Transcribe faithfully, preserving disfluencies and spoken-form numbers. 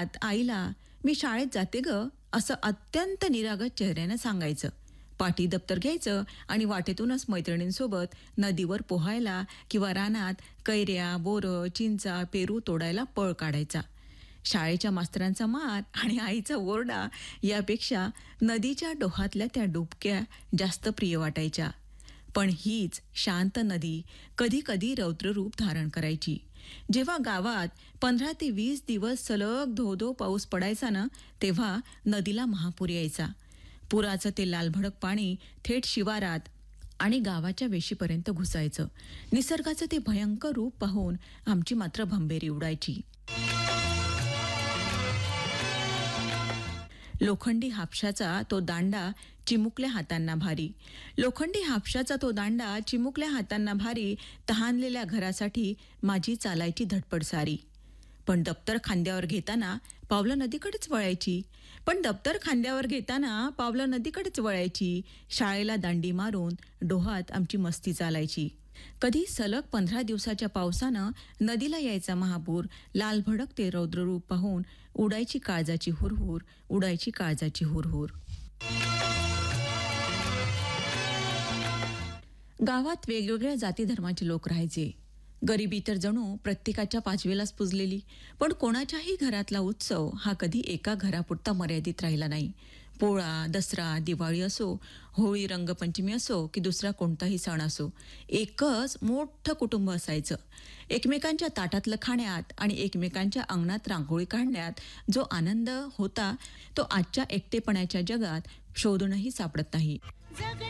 वर्गात आईला मी शाळेत जाते ग असं अत्यंत निरागस चेहऱ्यानं सांगायचं. पाटी दप्तर घ्यायचं आणि वाटेतूनच मैत्रिणींसोबत नदीवर पोहायला किंवा रानात कैऱ्या, बोरं, चिंचा, पेरू तोडायला पळ काढायचा. शाळेच्या मास्तरांचा मार आणि आईचा ओरडा यापेक्षा नदीच्या डोहातल्या त्या डुबक्या जास्त प्रिय वाटायच्या. पण हीच शांत नदी कधी कधी रौद्ररूप धारण करायची. जेव्हा गावात पंधरा ते वीस दिवस सलग धो धो पाऊस पडायचा ना, तेव्हा नदीला महापूर यायचा. पुराचं ते लालभडक पाणी थेट शिवारात आणि गावाच्या वेशीपर्यंत घुसायचं. निसर्गाचं ते भयंकर रूप पाहून आमची मात्र भंबेरी उडायची. लोखंडी हापशाचा तो दांडा चिमुकल्या हातांना भारी. लोखंडी हापशाचा तो दांडा चिमुकल्या हातांना भारी. तहानलेल्या घरासाठी माझी चालायची धडपड सारी. पण दप्तर खांद्यावर घेताना पावलं नदीकडेच वळायची. पण दप्तर खांद्यावर घेताना पावलं नदीकडेच वळायची. शाळेला दांडी मारून डोहात आमची मस्ती चालायची. कधी सलग पंधरा दिवसाच्या पावसानं नदीला यायचा महापूर. लालभडक ते रौद्ररूप पाहून उडायची काळजाची हुरहुर, उडायची काळजाची हुरहुर. गावात वेगवेगळ्या जाती धर्माचे लोक राहायचे. गरिबी तर जणू प्रत्येकाच्या पाचवेलाच पुजलेली. पण कोणाच्याही घरातला उत्सव हा कधी एका घरापुरता मर्यादित राहिला नाही. पोळा, दसरा, दिवाळी असो, होळी, रंगपंचमी असो की दुसरा कोणताही सण असो, एकच मोठं कुटुंब असायचं. एकमेकांच्या ताटातलं खाण्यात आणि एकमेकांच्या अंगणात रांगोळी काढण्यात जो आनंद होता तो आजच्या एकटेपणाच्या जगात शोधूनही सापडत नाही.